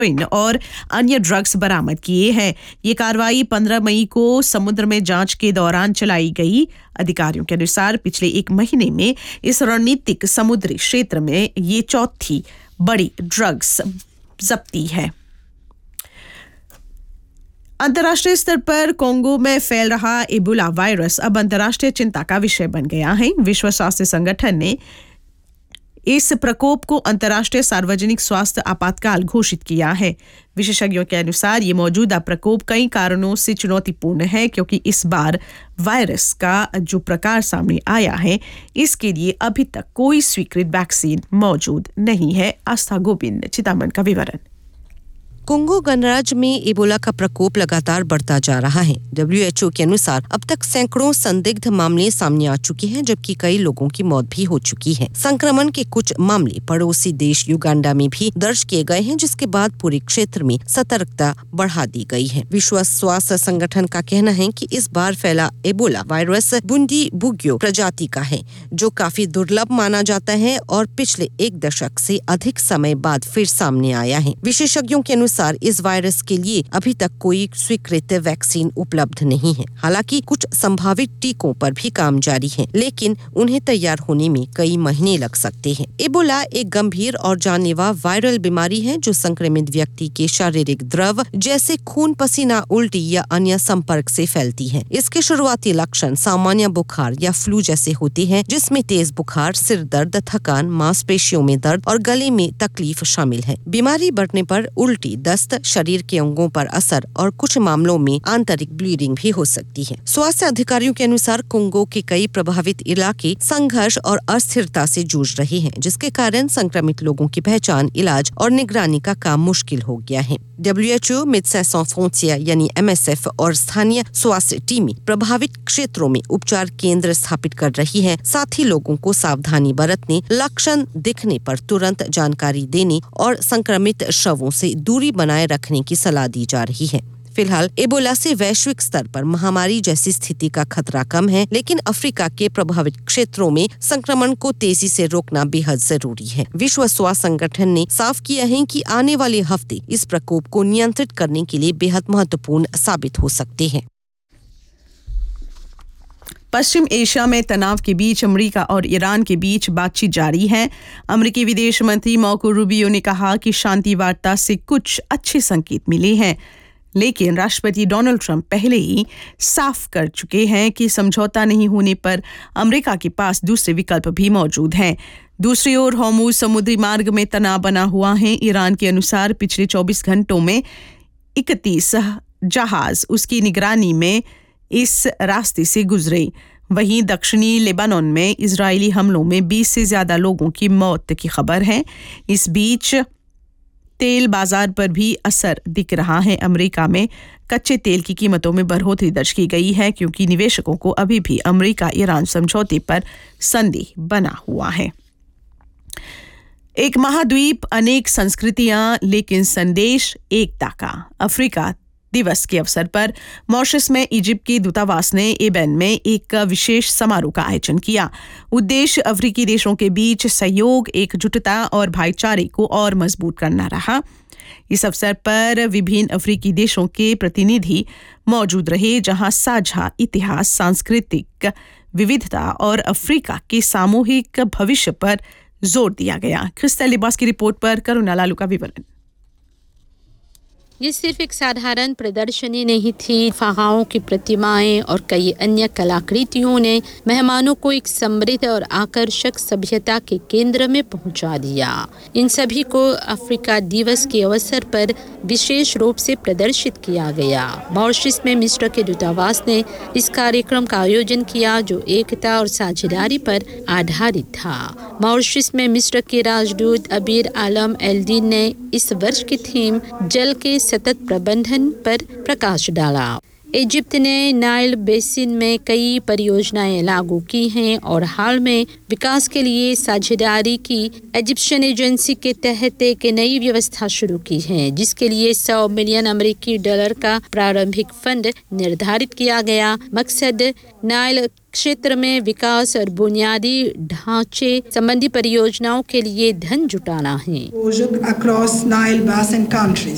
और अन्य ड्रग्स बरामद किए हैं। ये कार्रवाई 15 मई को समुद्र में जांच के दौरान चलाई गई। अधिकारियों के अनुसार पिछले एक महीने में इस रणनीतिक समुद्री क्षेत्र में ये चौथी बड़ी ड्रग्स जब्ती है। अंतर्राष्ट्रीय स्तर पर कोंगो में फैल रहा इबोला वायरस अब अंतर्राष्ट्रीय चिंता का विषय बन गया है। विश्व स्वास्थ्य संगठन ने इस प्रकोप को अंतर्राष्ट्रीय सार्वजनिक स्वास्थ्य आपातकाल घोषित किया है। विशेषज्ञों के अनुसार ये मौजूदा प्रकोप कई कारणों से चुनौतीपूर्ण है, क्योंकि इस बार वायरस का जो प्रकार सामने आया है इसके लिए अभी तक कोई स्वीकृत वैक्सीन मौजूद नहीं है। आस्था गोविंद चितामन का विवरण। कोंगो गणराज्य में इबोला का प्रकोप लगातार बढ़ता जा रहा है। WHO के अनुसार अब तक सैकड़ों संदिग्ध मामले सामने आ चुके हैं, जबकि कई लोगों की मौत भी हो चुकी है। संक्रमण के कुछ मामले पड़ोसी देश युगांडा में भी दर्ज किए गए हैं, जिसके बाद पूरे क्षेत्र में सतर्कता बढ़ा दी गई है। विश्व स्वास्थ्य संगठन का कहना है कि इस बार फैला इबोला वायरस बुंडीबुग्यो प्रजाति का है, जो काफी दुर्लभ माना जाता है और पिछले एक दशक से अधिक समय बाद फिर सामने आया है। विशेषज्ञों के अनुसार इस वायरस के लिए अभी तक कोई स्वीकृत वैक्सीन उपलब्ध नहीं है। हालांकि कुछ संभावित टीकों पर भी काम जारी है, लेकिन उन्हें तैयार होने में कई महीने लग सकते हैं। इबोला एक गंभीर और जानलेवा वायरल बीमारी है जो संक्रमित व्यक्ति के शारीरिक द्रव जैसे खून, पसीना, उल्टी या अन्य संपर्क से फैलती है। इसके शुरुआती लक्षण सामान्य बुखार या फ्लू जैसे होते हैं, जिसमें तेज बुखार, सिर दर्द, थकान, मांसपेशियों में दर्द और गले में तकलीफ शामिल है। बीमारी बढ़ने पर उल्टी, दस्त, शरीर के अंगों पर असर और कुछ मामलों में आंतरिक ब्लीडिंग भी हो सकती है। स्वास्थ्य अधिकारियों के अनुसार कोंगो के कई प्रभावित इलाके संघर्ष और अस्थिरता से जूझ रहे हैं, जिसके कारण संक्रमित लोगों की पहचान, इलाज और निगरानी का काम मुश्किल हो गया है। WHO, मेडिसिन sans frontières यानी MSF और स्थानीय स्वास्थ्य टीमें प्रभावित क्षेत्रों में उपचार केंद्र स्थापित कर रही है। साथ ही लोगों को सावधानी बरतने, लक्षण दिखने पर तुरंत जानकारी देने और संक्रमित शवों से दूरी बनाए रखने की सलाह दी जा रही है। फिलहाल इबोला से वैश्विक स्तर पर महामारी जैसी स्थिति का खतरा कम है, लेकिन अफ्रीका के प्रभावित क्षेत्रों में संक्रमण को तेजी से रोकना बेहद जरूरी है। विश्व स्वास्थ्य संगठन ने साफ किया है कि आने वाले हफ्ते इस प्रकोप को नियंत्रित करने के लिए बेहद महत्वपूर्ण साबित हो सकते हैं। पश्चिम एशिया में तनाव के बीच अमेरिका और ईरान के बीच बातचीत जारी है। अमेरिकी विदेश मंत्री मार्को रूबियो ने कहा कि शांति वार्ता से कुछ अच्छे संकेत मिले हैं, लेकिन राष्ट्रपति डोनाल्ड ट्रंप पहले ही साफ कर चुके हैं कि समझौता नहीं होने पर अमेरिका के पास दूसरे विकल्प भी मौजूद हैं। दूसरी ओर हॉर्मुज़ समुद्री मार्ग में तनाव बना हुआ है। ईरान के अनुसार पिछले 24 घंटों में 31 जहाज उसकी निगरानी में इस रास्ते से गुजरे। वहीं दक्षिणी लेबानन में इजरायली हमलों में 20 से ज्यादा लोगों की मौत की खबर है। इस बीच तेल बाजार पर भी असर दिख रहा है। अमेरिका में कच्चे तेल की कीमतों में बढ़ोतरी दर्ज की गई है, क्योंकि निवेशकों को अभी भी अमेरिका ईरान समझौते पर संदेह बना हुआ है। एक महाद्वीप, अनेक संस्कृतियां, लेकिन संदेश एकता का। अफ्रीका दिवस के अवसर पर मॉरिशस में इजिप्ट के दूतावास ने एबेन में एक विशेष समारोह का आयोजन किया। उद्देश्य अफ्रीकी देशों के बीच सहयोग, एकजुटता और भाईचारे को और मजबूत करना रहा। इस अवसर पर विभिन्न अफ्रीकी देशों के प्रतिनिधि मौजूद रहे, जहां साझा इतिहास, सांस्कृतिक विविधता और अफ्रीका के सामूहिक भविष्य पर जोर दिया गया। क्रिस्टल लिबास की रिपोर्ट पर करुणा लालू का विवरण। ये सिर्फ एक साधारण प्रदर्शनी नहीं थी। फहाओं की प्रतिमाएं और कई अन्य कलाकृतियों ने मेहमानों को एक समृद्ध और आकर्षक सभ्यता के केंद्र में पहुंचा दिया। इन सभी को अफ्रीका दिवस के अवसर पर विशेष रूप से प्रदर्शित किया गया। मॉरिशस में मिस्र के दूतावास ने इस कार्यक्रम का आयोजन किया, जो एकता और साझेदारी पर आधारित था। मॉरिशस में मिस्र के राजदूत अबीर आलम एल्दीन ने इस वर्ष की थीम जल के सतत प्रबंधन पर प्रकाश डाला। इजिप्ट ने नाइल बेसिन में कई परियोजनाएं लागू की हैं और हाल में विकास के लिए साझेदारी की इजिप्शियन एजेंसी के तहत एक नई व्यवस्था शुरू की है, जिसके लिए $100 मिलियन अमेरिकी का प्रारंभिक फंड निर्धारित किया गया। मकसद नाइल क्षेत्र में विकास और बुनियादी ढांचे संबंधी परियोजनाओं के लिए धन जुटाना है।